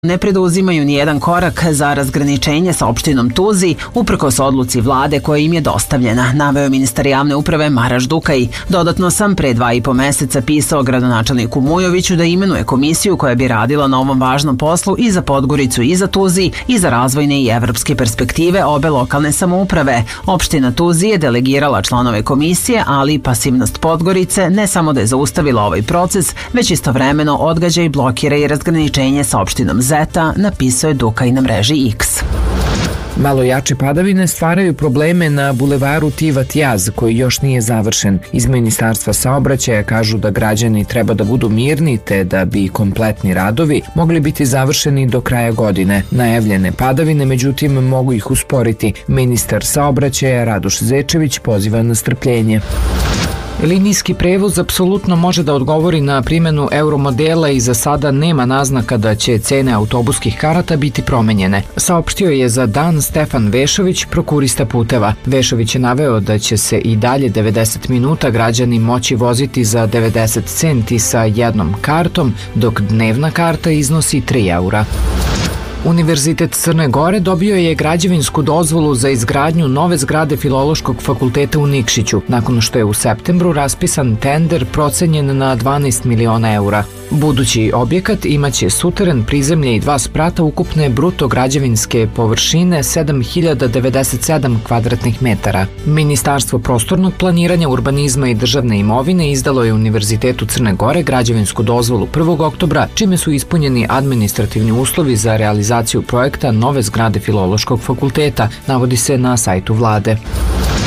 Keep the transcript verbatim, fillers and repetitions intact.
ne preduzimaju ni jedan korak za razgraničenje sa opštinom Tuzi uprkos odluci vlade koja im je dostavljena, naveo ministar javne uprave Maraš Dukaj. Dodatno sam pre dva i po meseca pisao gradonačelniku Mujoviću da imenuje komisiju koja bi radila na ovom važnom poslu i za Podgoricu i za Tuzi i za razvojne i evropske perspektive obe lokalne samouprave. Opština Tuzi je delegirala članove komisije, ali pasivnost Podgorice ne samo da je zaustavila ovaj proces, već istovremeno odgađa i blokira i razgraničenje sa opštinom Zeta, napisao je Dukaj na mreži X. Malo jače padavine stvaraju probleme na bulevaru Tivat Jaz, koji još nije završen. Iz Ministarstva saobraćaja kažu da građani treba da budu mirni, te da bi kompletni radovi mogli biti završeni do kraja godine. Najavljene padavine, međutim, mogu ih usporiti. Ministar saobraćaja Radoš Zečević poziva na strpljenje. Linijski prevoz apsolutno može da odgovori na primjenu euromodela i za sada nema naznaka da će cene autobuskih karata biti promenjene. Saopštio je za Dan Stefan Vešović, prokurista puteva. Vešović je naveo da će se i dalje devedeset minuta građani moći voziti za devedeset centi sa jednom kartom, dok dnevna karta iznosi tri eura. Univerzitet Crne Gore dobio je građevinsku dozvolu za izgradnju nove zgrade Filološkog fakulteta u Nikšiću, nakon što je u septembru raspisan tender procenjen na dvanaest miliona eura. Budući objekat imaće suteren, prizemlje i dva sprata ukupne bruto građevinske površine sedam hiljada devedeset sedam kvadratnih metara. Ministarstvo prostornog planiranja, urbanizma i državne imovine izdalo je Univerzitetu Crne Gore građevinsku dozvolu prvog oktobra, čime su ispunjeni administrativni uslovi za realizaciju projekta nove zgrade Filološkog fakulteta, navodi se na sajtu vlade.